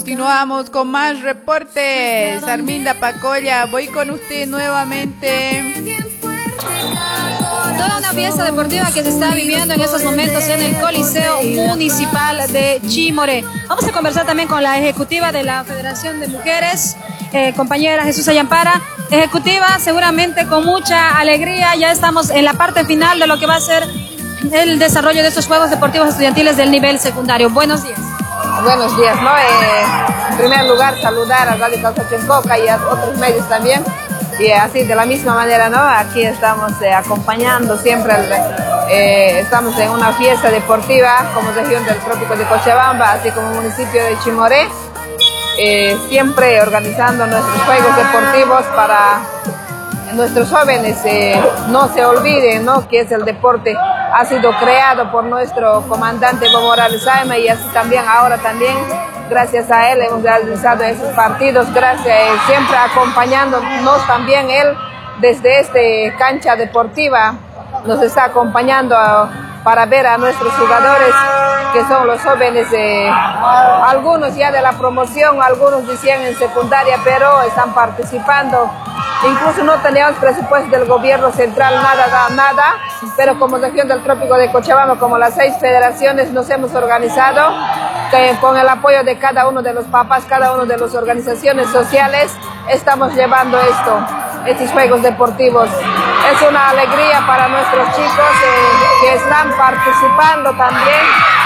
continuamos con más reportes. Arminda Pacolla, voy con usted nuevamente. Toda una fiesta deportiva que se está viviendo en estos momentos en el Coliseo Municipal de Chimoré. Vamos a conversar también con la ejecutiva de la Federación de Mujeres, compañera Jesús Ayampara. Ejecutiva, seguramente con mucha alegría, ya estamos en la parte final de lo que va a ser el desarrollo de estos Juegos Deportivos Estudiantiles del nivel secundario. Buenos días. Buenos días, ¿no? En primer lugar, saludar a Radio Calzaquencoca y a otros medios también. Y así, de la misma manera, ¿no? Aquí estamos acompañando siempre, estamos en una fiesta deportiva como región del Trópico de Cochabamba, así como municipio de Chimoré, siempre organizando nuestros juegos deportivos para nuestros jóvenes no se olviden, ¿no? Que es el deporte, ha sido creado por nuestro comandante Evo Morales Ayma, y así también ahora también gracias a él hemos realizado esos partidos, gracias siempre acompañándonos también él desde esta cancha deportiva, nos está acompañando para ver a nuestros jugadores que son los jóvenes, algunos ya de la promoción, algunos decían en secundaria, pero están participando. Incluso no teníamos presupuesto del gobierno central, nada, pero como región del Trópico de Cochabamba, como las 6 federaciones, nos hemos organizado con el apoyo de cada uno de los papás, cada uno de las organizaciones sociales, estamos llevando estos juegos deportivos. Es una alegría para nuestros chicos que están participando también.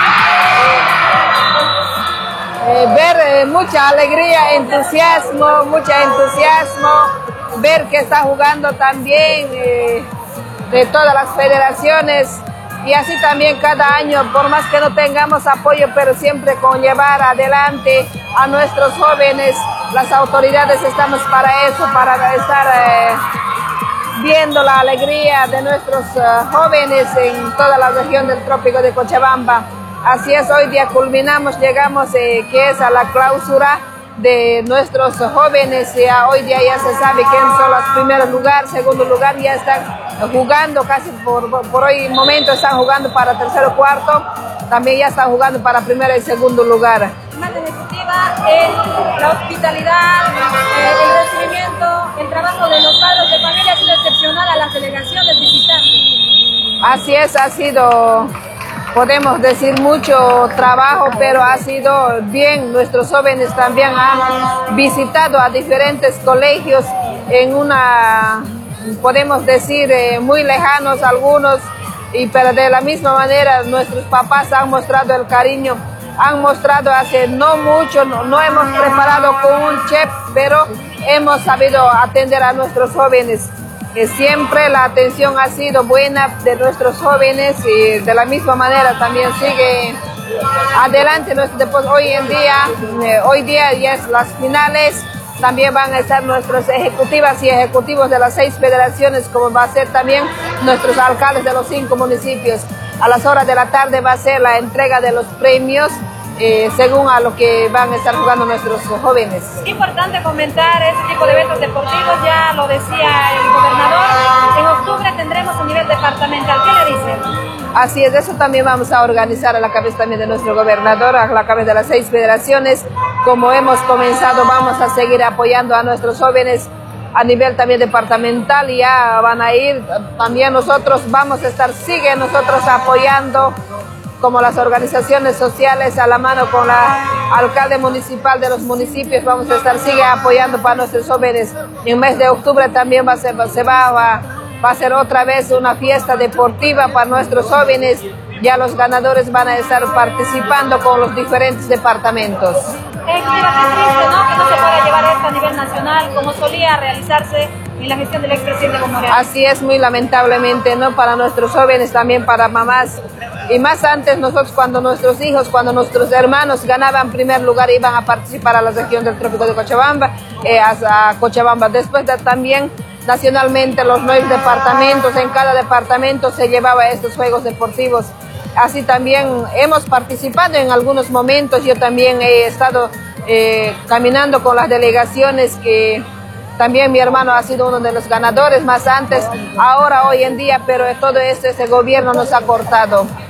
Ver mucha alegría, mucho entusiasmo, ver que está jugando también de todas las federaciones, y así también cada año, por más que no tengamos apoyo, pero siempre con llevar adelante a nuestros jóvenes, las autoridades estamos para eso, para estar viendo la alegría de nuestros jóvenes en toda la región del Trópico de Cochabamba. Así es, hoy día culminamos, llegamos que es a la clausura de nuestros jóvenes. Hoy día ya se sabe quién son los primeros lugar, segundo lugar, ya están jugando casi por hoy momento, están jugando para tercero, cuarto, también ya están jugando para primero y segundo lugar. Más ejecutiva, la hospitalidad, el recibimiento, el trabajo de los padres de familia ha sido excepcional a las delegaciones visitantes. Así es, ha sido, podemos decir, mucho trabajo, pero ha sido bien. Nuestros jóvenes también han visitado a diferentes colegios podemos decir, muy lejanos algunos, pero de la misma manera nuestros papás han mostrado el cariño, han mostrado hace no mucho, no hemos preparado con un chef, pero hemos sabido atender a nuestros jóvenes. Siempre la atención ha sido buena de nuestros jóvenes, y de la misma manera también sigue adelante nuestro deporte. Hoy día ya es las finales, también van a estar nuestros ejecutivas y ejecutivos de las 6 federaciones, como va a ser también nuestros alcaldes de los 5 municipios. A las horas de la tarde va a ser la entrega de los premios, según a lo que van a estar jugando nuestros jóvenes. Es importante comentar este tipo de eventos deportivos, ya lo decía el gobernador, en octubre tendremos a nivel departamental. ¿Qué le dicen? Así es, eso también vamos a organizar a la cabeza también de nuestro gobernador, a la cabeza de las 6 federaciones. Como hemos comenzado, vamos a seguir apoyando a nuestros jóvenes a nivel también departamental, y ya van a ir, también nosotros vamos a estar, nosotros apoyando, como las organizaciones sociales, a la mano con la alcalde municipal de los municipios, vamos a estar, apoyando para nuestros jóvenes. En el mes de octubre también va a ser otra vez una fiesta deportiva para nuestros jóvenes. Ya los ganadores van a estar participando con los diferentes departamentos. Qué triste, ¿no? Que no se pueda llevar esto a nivel nacional, como solía realizarse en la gestión del expresidente Evo Morales. Así es, muy lamentablemente, ¿no? Para nuestros jóvenes, también para mamás. Y más antes, nosotros, cuando nuestros hijos, cuando nuestros hermanos ganaban primer lugar, iban a participar a la región del Trópico de Cochabamba, a Cochabamba. Después también, nacionalmente, los 9 departamentos, en cada departamento se llevaba estos juegos deportivos. Así también hemos participado en algunos momentos. Yo también he estado caminando con las delegaciones, que también mi hermano ha sido uno de los ganadores más antes, ahora, hoy en día, pero todo ese gobierno nos ha cortado.